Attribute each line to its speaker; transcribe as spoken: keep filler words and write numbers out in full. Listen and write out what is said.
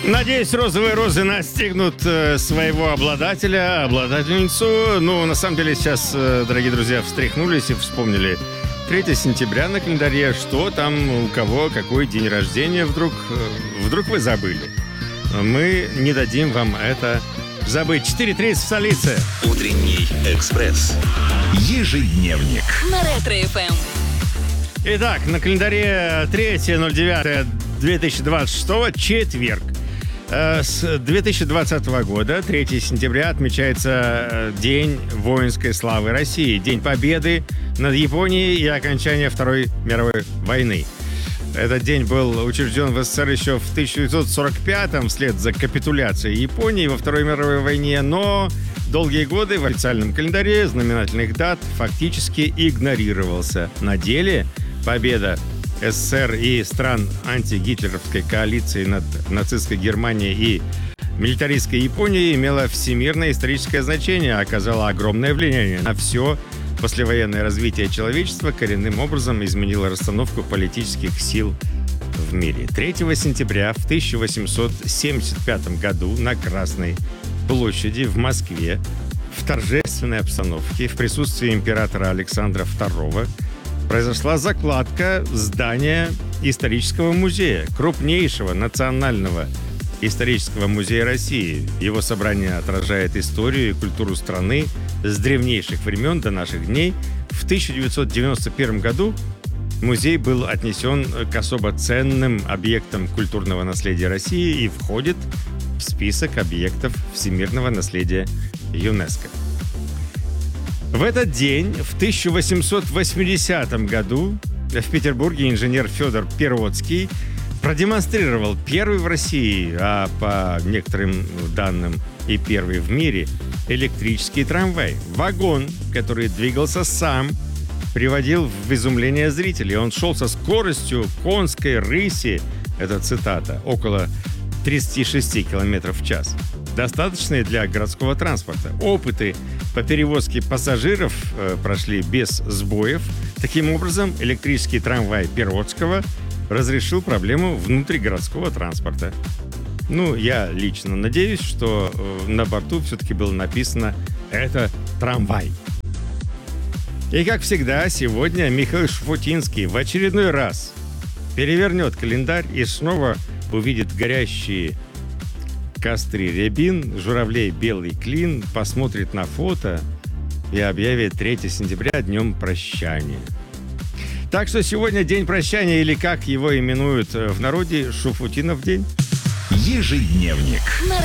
Speaker 1: Надеюсь, розовые розы настигнут э, своего обладателя, обладательницу. Ну, на самом деле, сейчас, э, дорогие друзья, встряхнулись и вспомнили третьего сентября на календаре. Что там, у кого, какой день рождения вдруг, э, вдруг вы забыли. Мы не дадим вам это забыть. четыре тридцать в столице.
Speaker 2: Утренний экспресс. Ежедневник.
Speaker 3: На Ретро-эф эм.
Speaker 1: Итак, на календаре третьего ноль девятого две тысячи двадцать шестого, четверг. С две тысячи двадцатого года, третьего сентября, отмечается День воинской славы России, День победы над Японией и окончания Второй мировой войны. Этот день был учрежден в СССР еще в тысяча девятьсот сорок пятом вслед за капитуляцией Японии во Второй мировой войне, но долгие годы в официальном календаре знаменательных дат фактически игнорировался. На деле победа СССР и стран антигитлеровской коалиции над нацистской Германией и милитаристской Японией имела всемирное историческое значение, оказала огромное влияние на все послевоенное развитие человечества, коренным образом изменило расстановку политических сил в мире. третьего сентября в тысяча восемьсот семьдесят пятом году на Красной площади в Москве в торжественной обстановке в присутствии императора Александра второго произошла закладка здания исторического музея, крупнейшего национального исторического музея России. Его собрание отражает историю и культуру страны с древнейших времен до наших дней. В тысяча девятьсот девяносто первом году музей был отнесен к особо ценным объектам культурного наследия России и входит в список объектов всемирного наследия ЮНЕСКО. В этот день, в тысяча восемьсот восьмидесятом году, в Петербурге инженер Федор Перовский продемонстрировал первый в России, а по некоторым данным и первый в мире, электрический трамвай. Вагон, который двигался сам, приводил в изумление зрителей. Он шел со скоростью конской рыси, это цитата, около тридцать шесть километров в час. Достаточные для городского транспорта. Опыты по перевозке пассажиров э, прошли без сбоев. Таким образом, электрический трамвай Перовского разрешил проблему внутригородского транспорта. Ну, я лично надеюсь, что э, на борту все-таки было написано «это трамвай». И, как всегда, сегодня Михаил Шуфутинский в очередной раз перевернет календарь и снова увидит горящие костры рябин, журавлей белый клин, посмотрит на фото и объявит третьего сентября днем прощания. Так что сегодня день прощания, или как его именуют в народе, Шуфутинов день.
Speaker 2: Ежедневник.